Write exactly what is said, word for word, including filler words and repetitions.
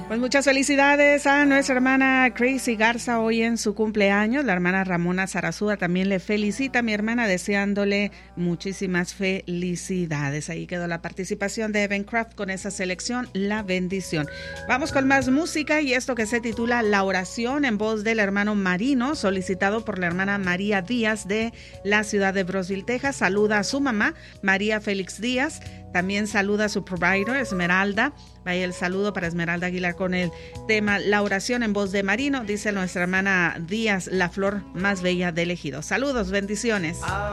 Pues muchas felicidades a nuestra hermana Crazy Garza hoy en su cumpleaños. La hermana Ramona Zarazúa también le felicita a mi hermana deseándole muchísimas felicidades. Ahí quedó la participación de Evan Craft con esa selección, La Bendición. Vamos con más música y esto que se titula La Oración en voz del hermano Marino, solicitado por la hermana María Díaz de la ciudad de Brosville, Texas. Saluda a su mamá, María Félix Díaz. También saluda a su provider, Esmeralda. Vaya el saludo para Esmeralda Aguilar con el tema La Oración en voz de Marino. Dice nuestra hermana Díaz, la flor más bella del ejido. Saludos, bendiciones.